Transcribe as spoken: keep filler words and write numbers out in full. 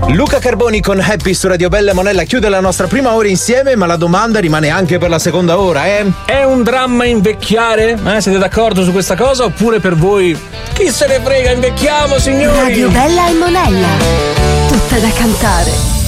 Luca Carboni con Happy su Radio Bella. Monella chiude la nostra prima ora insieme, ma la domanda rimane anche per la seconda ora, eh? È un dramma invecchiare? Eh, siete d'accordo su questa cosa? Oppure per voi chi se ne frega, invecchiamo, signori? Radio Bella e Monella, tutta da cantare.